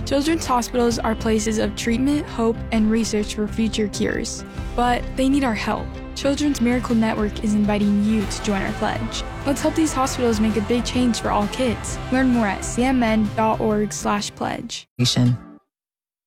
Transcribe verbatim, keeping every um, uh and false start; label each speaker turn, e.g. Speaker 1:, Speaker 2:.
Speaker 1: Children's hospitals are places of treatment, hope, and research for future cures. But they need our help. Children's Miracle Network is inviting you to join our pledge. Let's help these hospitals make a big change for all kids. Learn more at c m n dot org slash pledge.